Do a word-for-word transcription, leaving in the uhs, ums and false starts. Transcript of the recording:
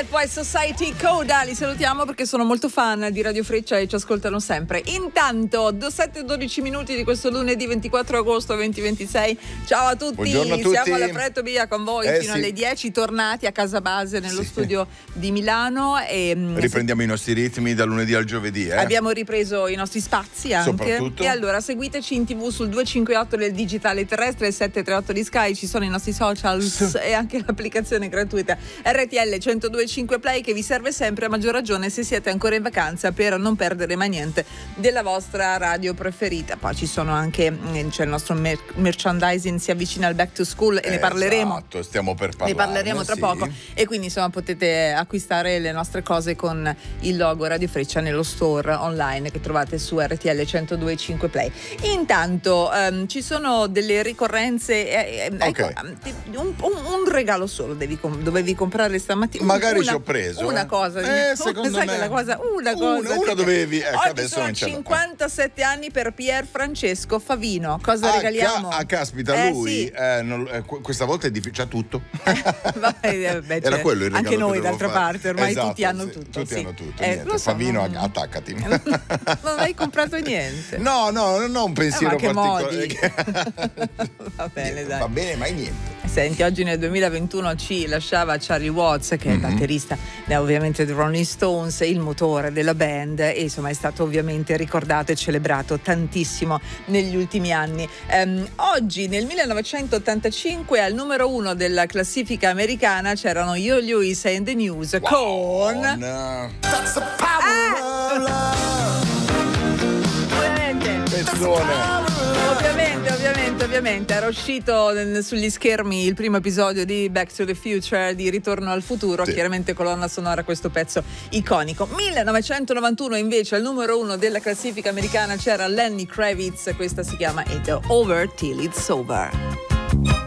Bad Boy Society, Coda, li salutiamo perché sono molto fan di Radio Freccia e ci ascoltano sempre. Intanto, sette e dodici minuti di questo lunedì ventiquattro agosto duemilaventisei. Ciao a tutti, buongiorno a tutti. Siamo alla Pretto Via con voi eh, fino sì. alle dieci, tornati a casa base nello sì. studio di Milano. E riprendiamo se... i nostri ritmi dal lunedì al giovedì. Eh? Abbiamo ripreso i nostri spazi anche. Soprattutto. E allora seguiteci in tv sul duecentocinquantotto del digitale terrestre e il settecentotrentotto di Sky, ci sono i nostri social sì. e anche l'applicazione gratuita R T L centodue e cinque Play che vi serve sempre, a maggior ragione se siete ancora in vacanza, per non perdere mai niente della vostra radio preferita. Poi ci sono anche, c'è il nostro mer- merchandising, si avvicina al back to school e eh, ne parleremo. Esatto, stiamo per parlare. Ne parleremo tra sì. poco e quindi insomma potete acquistare le nostre cose con il logo Radio Freccia nello store online che trovate su R T L centodue e cinque Play. Intanto um, ci sono delle ricorrenze, eh, okay. ecco, un, un, un regalo solo devi, dovevi comprare stamattina. Magari una, ci ho preso una eh. cosa, eh, secondo sai me quella cosa, una cosa una, una dovevi, ecco, oggi adesso sono non ce l'ho. cinquantasette anni per Pier Francesco Favino. Cosa ah, regaliamo? Ca- ah caspita, eh, lui sì. eh, non, eh, questa volta è difficile, c'ha tutto. Vabbè, beh, era quello il regalo anche noi che d'altra fare. parte ormai esatto, tutti hanno sì, tutto tutti sì. hanno tutto eh, niente. So, Favino non... attaccati. Non hai comprato niente. No, no, non ho un pensiero eh, ma che particolare. Va bene, niente, dai. Va bene, mai niente. Senti, oggi nel duemilaventuno ci lasciava Charlie Watts, che è il mm-hmm. batterista eh, ovviamente dei Rolling Stones, il motore della band, e insomma è stato ovviamente ricordato e celebrato tantissimo negli ultimi anni. Um, oggi nel millenovecentottantacinque al numero uno della classifica americana c'erano Huey Lewis and the News wow, con no. ah! Pezzone. Ovviamente, ovviamente, ovviamente era uscito sugli schermi il primo episodio di Back to the Future, di Ritorno al futuro, sì. Chiaramente colonna sonora, questo pezzo iconico. millenovecentonovantuno invece al numero uno della classifica americana c'era Lenny Kravitz, questa si chiama It's Over Till It's Over.